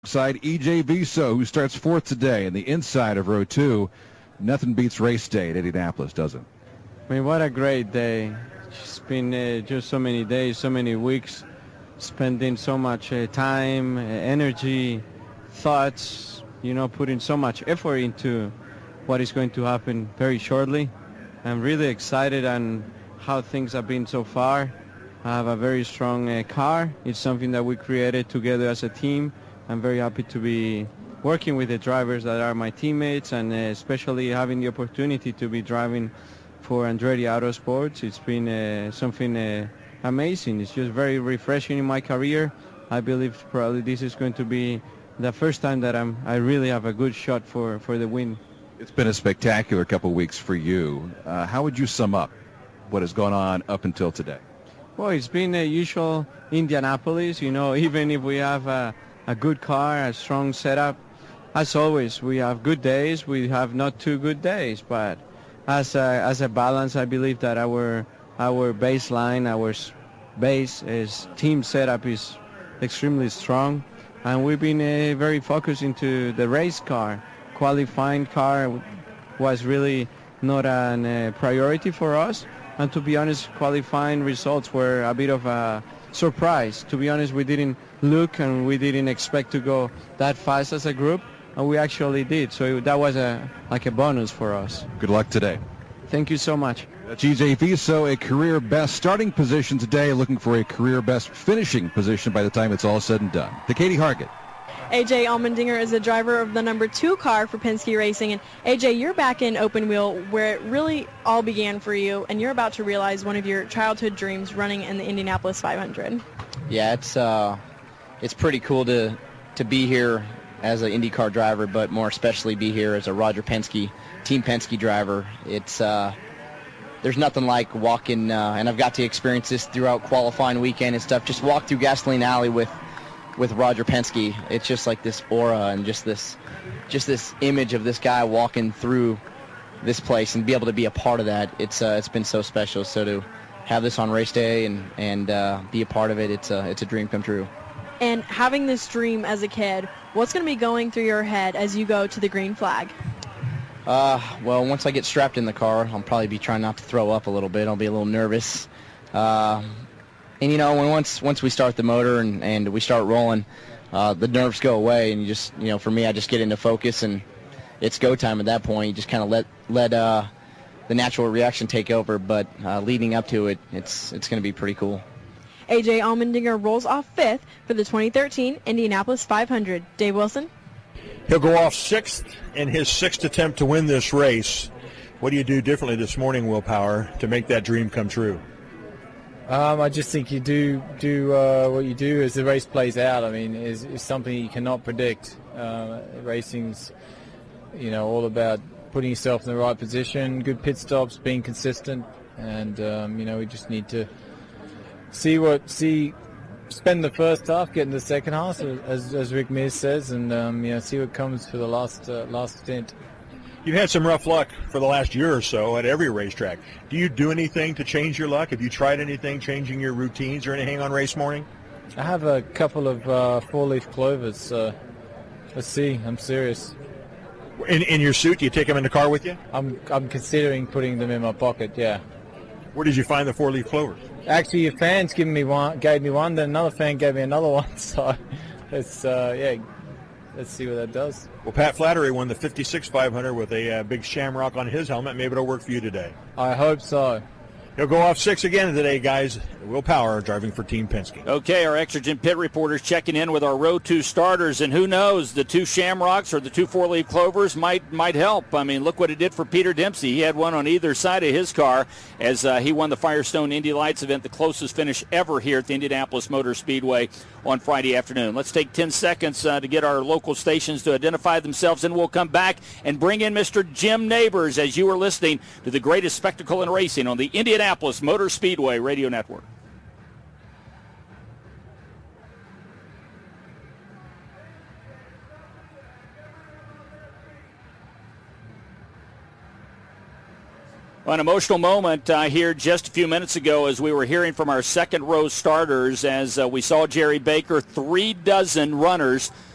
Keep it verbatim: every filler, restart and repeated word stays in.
Side E J Viso, who starts fourth today in the inside of row two. Nothing beats race day at Indianapolis, does it? I mean, what a great day. It's been uh, just so many days, so many weeks, spending so much uh, time, uh, energy, thoughts, you know, putting so much effort into what is going to happen very shortly. I'm really excited on how things have been so far. I have a very strong uh, car. It's something that we created together as a team. I'm very happy to be working with the drivers that are my teammates, and uh, especially having the opportunity to be driving for Andretti Autosports. It's been uh, something uh, amazing. It's just very refreshing in my career. I believe probably this is going to be the first time that I'm, I really have a good shot for, for the win. It's been a spectacular couple of weeks for you. Uh, how would you sum up what has gone on up until today? Well, it's been a usual Indianapolis. You know, even if we have a a good car, a strong setup. As always, we have good days, we have not too good days, but as a, as a balance, I believe that our our baseline, our base is team setup is extremely strong, and we've been uh, very focused into the race car. Qualifying car was really not a uh, priority for us, and to be honest, qualifying results were a bit of a surprise. To be honest, we didn't look and we didn't expect to go that fast as a group, and we actually did. So that was a like a bonus for us. Good luck today. Thank you so much. That's E J Viso, a career best starting position today, looking for a career best finishing position by the time it's all said and done. To Katie Hargett. A J Allmendinger is the driver of the number two car for Penske Racing. And A J, you're back in open wheel where it really all began for you, and you're about to realize one of your childhood dreams, running in the Indianapolis five hundred. Yeah, it's uh, it's pretty cool to to be here as an IndyCar driver, but more especially be here as a Roger Penske, Team Penske driver. It's uh, there's nothing like walking, uh, and I've got to experience this throughout qualifying weekend and stuff. Just walk through Gasoline Alley with. with Roger Penske. It's just like this aura and just this just this image of this guy walking through this place and be able to be a part of that. It's uh, it's been so special. So to have this on race day and and uh, be a part of it, it's a it's a dream come true. And having this dream as a kid, what's going to be going through your head as you go to the green flag? Uh, well, once I get strapped in the car, I'll probably be trying not to throw up a little bit. I'll be a little nervous. Uh, And, you know, when once once we start the motor and, and we start rolling, uh, the nerves go away. And you just, you know, for me, I just get into focus, and it's go time at that point. You just kind of let let uh, the natural reaction take over. But uh, leading up to it, it's it's going to be pretty cool. A J Allmendinger rolls off fifth for the twenty thirteen Indianapolis five hundred. Dave Wilson? He'll go off sixth in his sixth attempt to win this race. What do you do differently this morning, Will Power, to make that dream come true? Um, I just think you do do uh, what you do as the race plays out. I mean, is is something you cannot predict. Uh, racing's, you know, all about putting yourself in the right position, good pit stops, being consistent, and um, you know, we just need to see what see spend the first half, get in the second half, as as Rick Mears says, and um, you know, see what comes for the last uh, last stint. You've had some rough luck for the last year or so at every racetrack. Do you do anything to change your luck? Have you tried anything, changing your routines or anything on race morning? I have a couple of uh, four-leaf clovers, so let's see. I'm serious. In in your suit, do you take them in the car with you? I'm I'm considering putting them in my pocket, yeah. Where did you find the four-leaf clovers? Actually, your fans gave me one, gave me one, then another fan gave me another one, so it's, uh, yeah, let's see what that does. Well, Pat Flattery won the fifty-six five hundred with a uh, big shamrock on his helmet. Maybe it'll work for you today. I hope so. He'll go off six again today, guys. Will Power driving for Team Penske. Okay, our Exergen pit reporters checking in with our row two starters, and who knows, the two Shamrocks or the two four-leaf clovers might might help. I mean, look what it did for Peter Dempsey. He had one on either side of his car as uh, he won the Firestone Indy Lights event, the closest finish ever here at the Indianapolis Motor Speedway on Friday afternoon. Let's take ten seconds uh, to get our local stations to identify themselves, and we'll come back and bring in Mister Jim Neighbors as you are listening to the greatest spectacle in racing on the Indianapolis Motor Speedway Radio Network. An emotional moment uh, here just a few minutes ago as we were hearing from our second row starters as uh, we saw Jerry Baker, three dozen runners